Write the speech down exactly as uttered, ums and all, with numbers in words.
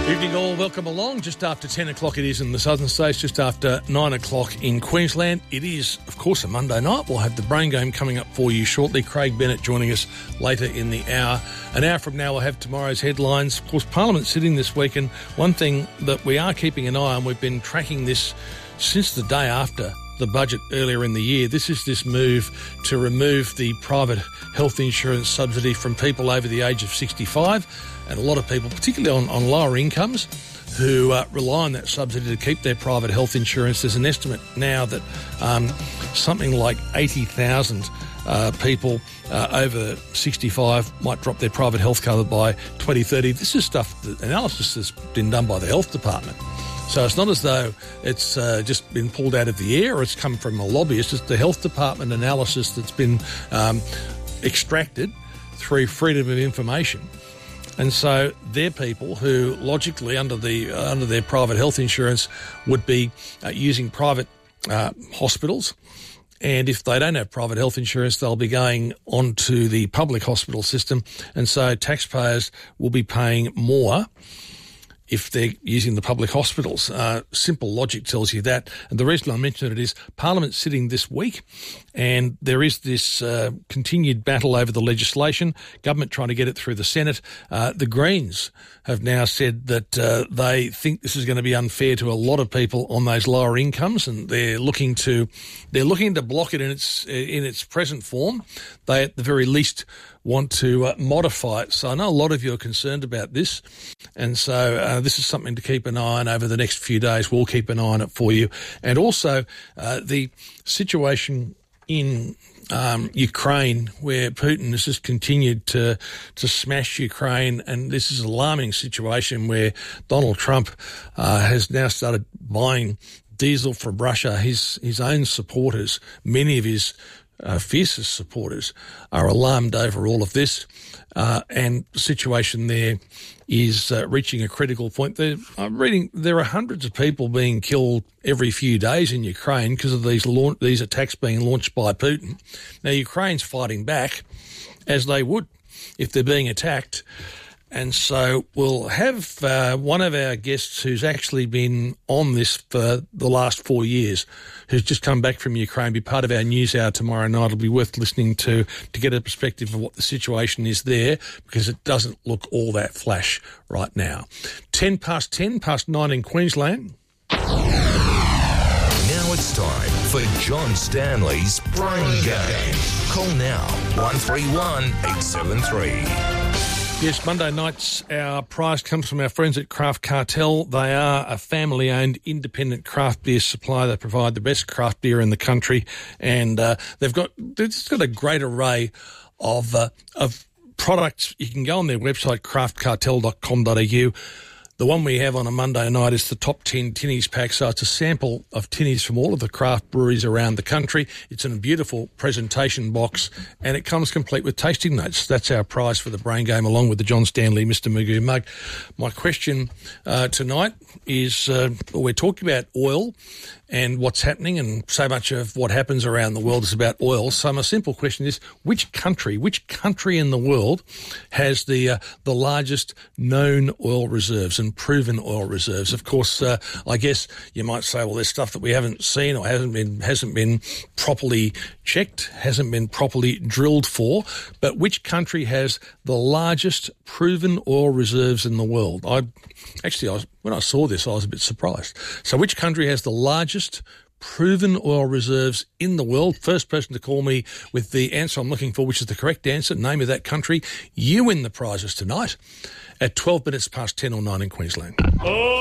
Evening all, welcome along. Just after ten o'clock it is in the southern states, just after nine o'clock in Queensland. It is, of course, a Monday night. We'll have the Brain Game coming up for you shortly. Craig Bennett joining us later in the hour. An hour from now we'll have tomorrow's headlines. Of course, Parliament's sitting this week, and one thing that we are keeping an eye on, we've been tracking this since the day after the budget earlier in the year. This is this move to remove the private health insurance subsidy from people over the age of sixty-five, and a lot of people, particularly on, on lower incomes, who uh, rely on that subsidy to keep their private health insurance. There's an estimate now that um, something like eighty thousand uh, people uh, over sixty-five might drop their private health cover by twenty thirty. This is stuff, that analysis that's been done by the health department. So it's not as though it's uh, just been pulled out of the air or it's come from a lobbyist. It's the health department analysis that's been um, extracted through freedom of information. And so they're people who logically under the uh, under their private health insurance would be uh, using private uh, hospitals. And if they don't have private health insurance, they'll be going onto the public hospital system. And so taxpayers will be paying more if they're using the public hospitals. Uh, simple logic tells you that. And the reason I mention it is Parliament's sitting this week, and there is this uh, continued battle over the legislation, government trying to get it through the Senate. Uh, the Greens have now said that uh, they think this is going to be unfair to a lot of people on those lower incomes, and they're looking to they're looking to block it in its in its present form. They, at the very least, want to uh, modify it. So I know a lot of you are concerned about this, and so uh, this is something to keep an eye on over the next few days. We'll keep an eye on it for you. And also uh, the situation in um, Ukraine, where Putin has just continued to to smash Ukraine, and this is an alarming situation where Donald Trump uh, has now started buying diesel from Russia. His his own supporters, many of his Uh, fiercest supporters, are alarmed over all of this, uh, and the situation there is uh, reaching a critical point. There, I'm reading there are hundreds of people being killed every few days in Ukraine because of these launch, these attacks being launched by Putin. Now, Ukraine's fighting back, as they would if they're being attacked. And so we'll have uh, one of our guests who's actually been on this for the last four years, who's just come back from Ukraine, be part of our news hour tomorrow night. It'll be worth listening to to get a perspective of what the situation is there, because it doesn't look all that flash right now. Ten past ten, past nine in Queensland. Now it's time for John Stanley's Brain Game. Call now, one three one, eight seven three. Yes, Monday nights, our prize comes from our friends at Craft Cartel. They are a family-owned independent craft beer supplier. They provide the best craft beer in the country, and uh, they've got they've got a great array of uh, of products. You can go on their website, craft cartel dot com dot a u. The one we have on a Monday night is the top ten tinnies pack. So it's a sample of tinnies from all of the craft breweries around the country. It's in a beautiful presentation box, and it comes complete with tasting notes. That's our prize for the Brain Game, along with the John Stanley Mister Magoo mug. My question uh, tonight is, uh, we're talking about oil and what's happening, and so much of what happens around the world is about oil. So my simple question is, which country, which country in the world has the uh, the largest known oil reserves and proven oil reserves? Of course, uh, I guess you might say, well, there's stuff that we haven't seen or hasn't been hasn't been properly checked, hasn't been properly drilled for. But which country has the largest proven oil reserves in the world? I actually, I was, when I saw this, I was a bit surprised. So which country has the largest proven oil reserves in the world? First person to call me with the answer I'm looking for, which is the correct answer, name of that country, you win the prizes tonight at twelve minutes past ten or nine in Queensland. Oh.